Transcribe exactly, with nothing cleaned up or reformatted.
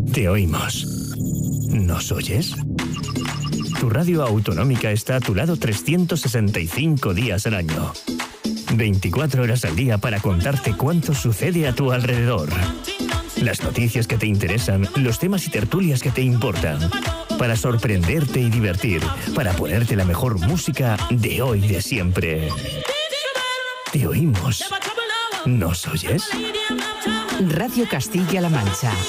Te oímos. ¿Nos oyes? Tu radio autonómica está a tu lado trescientos sesenta y cinco días al año. veinticuatro horas al día para contarte cuánto sucede a tu alrededor. Las noticias que te interesan, los temas y tertulias que te importan. Para sorprenderte y divertir, para ponerte la mejor música de hoy y de siempre. Te oímos. ¿Nos oyes? Radio Castilla-La Mancha.